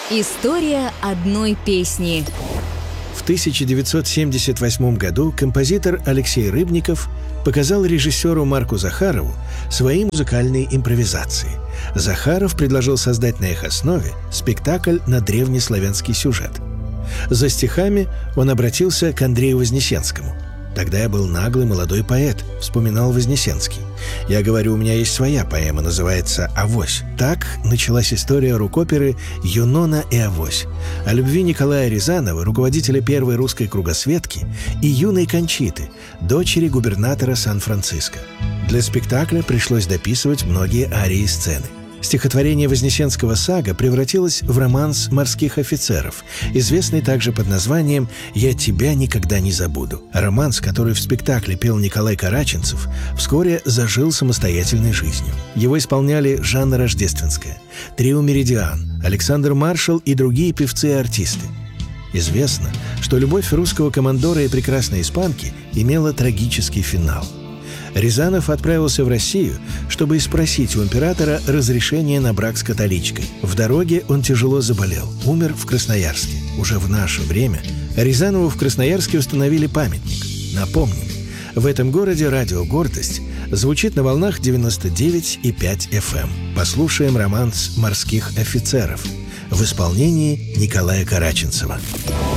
История одной песни. В 1978 году композитор Алексей Рыбников показал режиссеру Марку Захарову свои музыкальные импровизации. Захаров предложил создать на их основе спектакль на древнеславянский сюжет. За стихами он обратился к Андрею Вознесенскому. «Тогда я был наглый молодой поэт», — вспоминал Вознесенский. «Я говорю, у меня есть своя поэма, называется «Авось». Так началась история рок-оперы «Юнона и Авось» о любви Николая Рязанова, руководителя первой русской кругосветки, и юной Кончиты, дочери губернатора Сан-Франциско. Для спектакля пришлось дописывать многие арии сцены. Стихотворение Вознесенского «Сага» превратилось в романс «Морских офицеров», известный также под названием «Я тебя никогда не забуду». Романс, который в спектакле пел Николай Караченцев, вскоре зажил самостоятельной жизнью. Его исполняли Жанна Рождественская, трио «Меридиан», Александр Маршал и другие певцы и артисты. Известно, что любовь русского командора и прекрасной испанки имела трагический финал. Рязанов отправился в Россию, чтобы спросить у императора разрешение на брак с католичкой. В дороге он тяжело заболел, умер в Красноярске. Уже в наше время Рязанову в Красноярске установили памятник. Напомним, в этом городе радио «Гордость» звучит на волнах 99,5 FM. Послушаем романс «Морских офицеров» в исполнении Николая Караченцева.